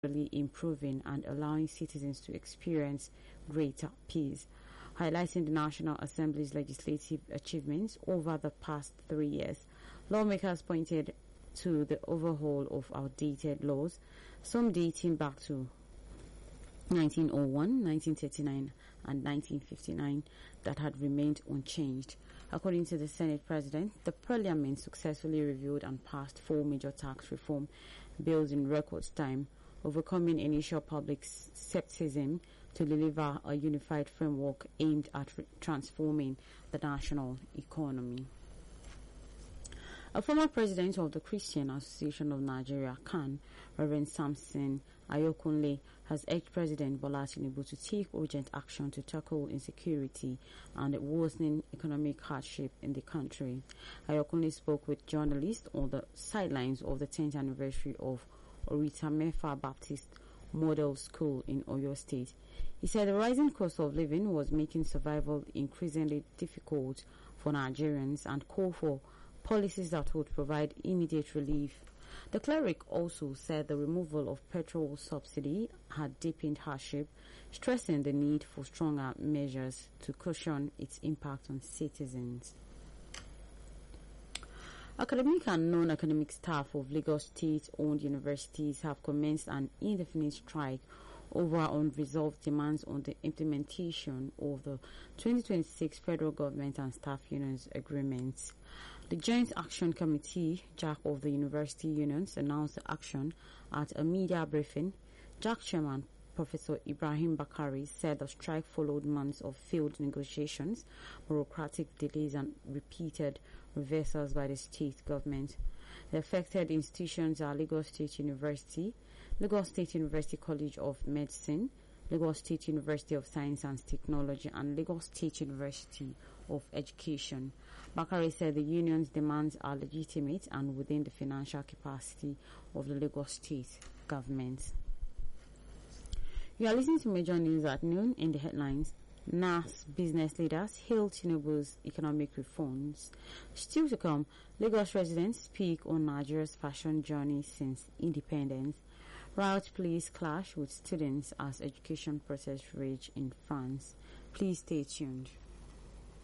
gradually improving and allowing citizens to experience greater peace. Highlighting the National Assembly's legislative achievements over the past 3 years, lawmakers pointed to the overhaul of outdated laws, some dating back to 1901, 1939, and 1959 that had remained unchanged. According to the Senate President, the Parliament successfully reviewed and passed 4 major tax reform bills in record time, overcoming initial public skepticism to deliver a unified framework aimed at transforming the national economy. A former president of the Christian Association of Nigeria, CAN, Reverend Samson Ayokunle, has urged President Bola Tinubu to take urgent action to tackle insecurity and worsening economic hardship in the country. Ayokunle spoke with journalists on the sidelines of the 10th anniversary of Orita Mefa Baptist Model School in Oyo State. He said the rising cost of living was making survival increasingly difficult for Nigerians and called for policies that would provide immediate relief. The cleric also said the removal of petrol subsidy had deepened hardship, stressing the need for stronger measures to cushion its impact on citizens. Academic and non-academic staff of Lagos State-owned universities have commenced an indefinite strike over unresolved demands on the implementation of the 2026 federal government and staff unions agreements. The Joint Action Committee, JAC, of the university unions announced the action at a media briefing. JAC chairman Professor Ibrahim Bakari said the strike followed months of failed negotiations, bureaucratic delays, and repeated reversals by the state government. The affected institutions are Lagos State University, Lagos State University College of Medicine, Lagos State University of Science and Technology, and Lagos State University of Education. Bakari said the union's demands are legitimate and within the financial capacity of the Lagos State government. You are listening to Major News at noon. In the headlines, NAS business leaders hail Tinubu's economic reforms. Still to come, Lagos residents speak on Nigeria's fashion journey since independence. Riot police clash with students as education protests rage in France. Please stay tuned.